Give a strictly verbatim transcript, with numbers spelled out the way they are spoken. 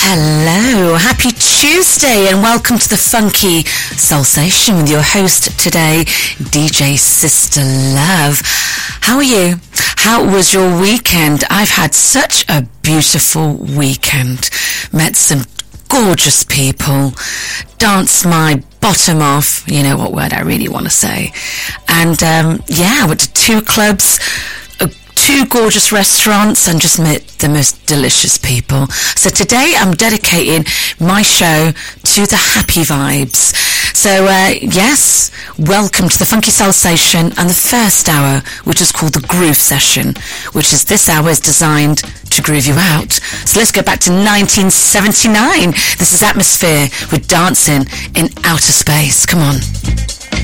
Hello, happy Tuesday and welcome to the Funky Soulsation with your host today, D J Sister Love. How are you? How was your weekend? I've had such a beautiful weekend. Met some gorgeous people, danced my bottom off, you know what word I really want to say. And um, yeah, I went to two clubs, two gorgeous restaurants, and just met the most delicious people. So today I'm dedicating my show to the happy vibes. So uh, yes, welcome to the Funky Soulsation and the first hour, which is called the Groove Session, which is this hour is designed to groove you out. So let's go back to nineteen seventy-nine. This is Atmosphere with Dancing in Outer Space. Come on.